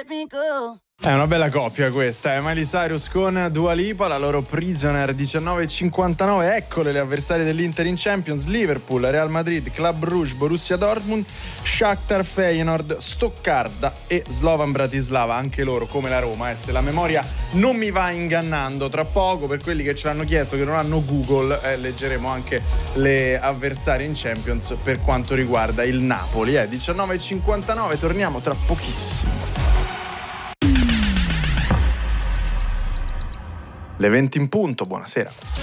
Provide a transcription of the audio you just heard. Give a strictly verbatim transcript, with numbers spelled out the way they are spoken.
let me go. È una bella coppia questa, è Miley Cyrus con Dua Lipa, la loro Prisoner. Diciannove e cinquantanove, eccole le avversarie dell'Inter in Champions: Liverpool, Real Madrid, Club Brugge, Borussia Dortmund, Shakhtar, Feyenoord, Stoccarda e Slovan Bratislava, anche loro come la Roma, eh, se la memoria non mi va ingannando. Tra poco, per quelli che ce l'hanno chiesto, che non hanno Google, eh, leggeremo anche le avversarie in Champions per quanto riguarda il Napoli. eh. diciannove e cinquantanove, torniamo tra pochissimo. Le venti in punto, buonasera.